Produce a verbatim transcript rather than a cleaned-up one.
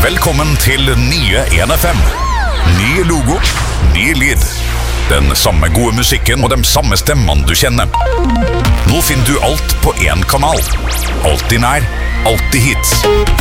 Velkommen til nye en F M. Ny logo, ny lyd. Den samme gode musikken og de samme stemmene du kjenner. Nå finner du alt på en kanal. Alltid nær, alltid hits.